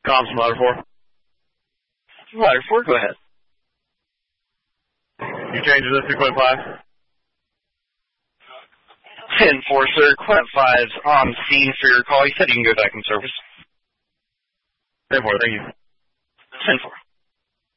Comms from Ladder 4. Ladder 4, go ahead. You changing this to Quint 5? 10-4, sir. Quint 5's on scene for your call. You said you can go back in service. 10-4, thank you. 10-4.